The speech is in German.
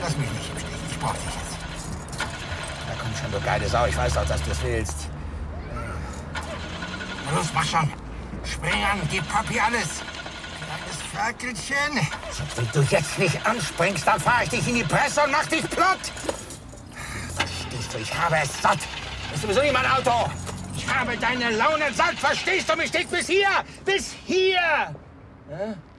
Lass mich nicht im Stich. Ich brauch dich jetzt. Na komm schon, du geile Sau. Ich weiß doch, dass du es willst. Na los, mach schon. Spring an, gib Papi alles. Kleines Ferkelchen. Wenn du jetzt nicht anspringst, dann fahr ich dich in die Presse und mach dich platt. Verstehst du, ich habe es satt. Das ist sowieso nicht mein Auto. Ich habe deine Laune satt, verstehst du mich nicht? Bis hier! Bis hier! Ja?